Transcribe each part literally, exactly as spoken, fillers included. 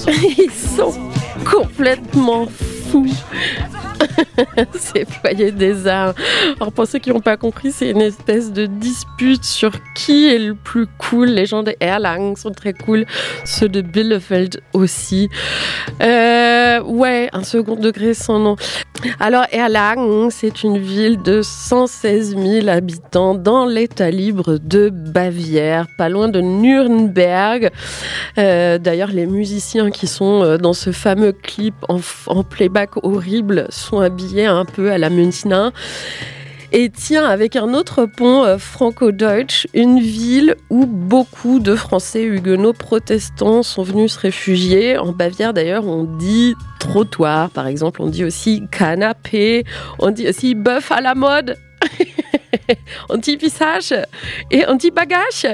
Ils sont complètement fous. Ces foyers des arts. Alors pour ceux qui n'ont pas compris, c'est une espèce de dispute sur qui est le plus cool. Les gens de Erlangen sont très cool, ceux de Bielefeld aussi. Euh, ouais, un second degré sans nom. Alors Erlangen, c'est une ville de cent seize mille habitants dans l'État libre de Bavière, pas loin de Nuremberg. Euh, d'ailleurs, les musiciens qui sont dans ce fameux clip en, en playback horrible sont habillés un peu à la Münchner. Et tiens, avec un autre pont euh, franco-deutsch, une ville où beaucoup de Français huguenots protestants sont venus se réfugier. En Bavière, d'ailleurs, on dit trottoir, par exemple. On dit aussi canapé. On dit aussi bœuf à la mode. On dit visage et on dit bagage.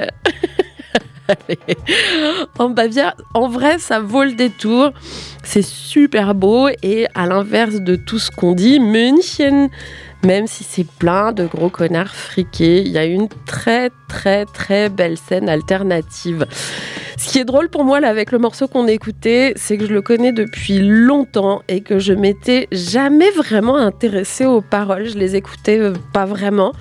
En Bavière, en vrai, ça vaut le détour. C'est super beau et à l'inverse de tout ce qu'on dit, München, même si c'est plein de gros connards friqués, il y a une très très très belle scène alternative. Ce qui est drôle pour moi là avec le morceau qu'on écoutait, c'est que je le connais depuis longtemps et que je m'étais jamais vraiment intéressée aux paroles. Je les écoutais pas vraiment.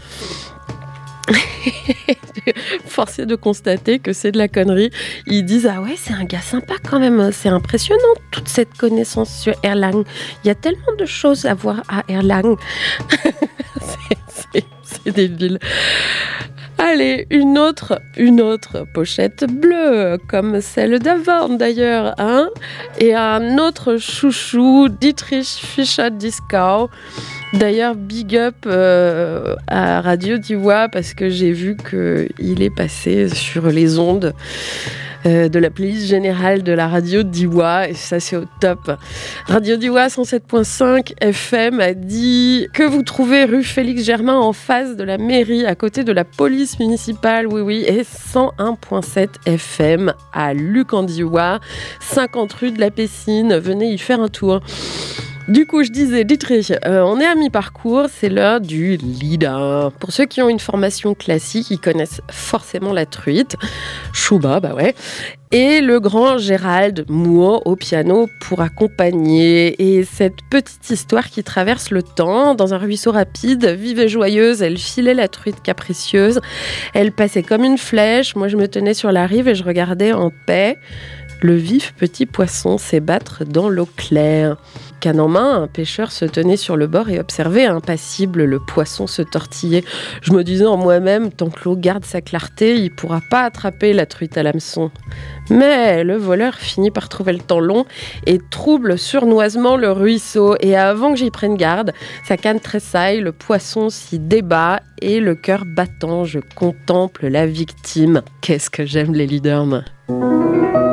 Forcé de constater que c'est de la connerie. Ils disent ah ouais, c'est un gars sympa quand même, c'est impressionnant toute cette connaissance sur Erlangen, il y a tellement de choses à voir à Erlangen. c'est, c'est, c'est débile. Allez, une autre, une autre pochette bleue, comme celle d'avant d'ailleurs, hein, et un autre chouchou, Dietrich Fischer-Dieskau. D'ailleurs, big up euh, à Radio Diois parce que j'ai vu qu'il est passé sur les ondes euh, de la playlist générale de la radio Diois et ça c'est au top. Radio Diois cent sept virgule cinq F M a dit que vous trouvez rue Félix Germain en face de la mairie à côté de la police municipale, oui oui, et cent un virgule sept F M à Luc-en-Diois, cinquante rue de la Pessine, venez y faire un tour. Du coup, je disais, Dietrich, euh, on est à mi-parcours, c'est l'heure du Lieder. Pour ceux qui ont une formation classique, ils connaissent forcément la truite, Schuba, bah ouais, et le grand Gérald Moore au piano pour accompagner. Et cette petite histoire qui traverse le temps, dans un ruisseau rapide, vive et joyeuse, elle filait la truite capricieuse, elle passait comme une flèche, moi je me tenais sur la rive et je regardais en paix le vif petit poisson s'ébattre dans l'eau claire. Canne en main, un pêcheur se tenait sur le bord et observait impassible le poisson se tortiller. Je me disais en moi-même, tant que l'eau garde sa clarté, il ne pourra pas attraper la truite à l'hameçon. Mais le voleur finit par trouver le temps long et trouble sournoisement le ruisseau. Et avant que j'y prenne garde, sa canne tressaille, le poisson s'y débat et le cœur battant, je contemple la victime. Qu'est-ce que j'aime les leaders, moi.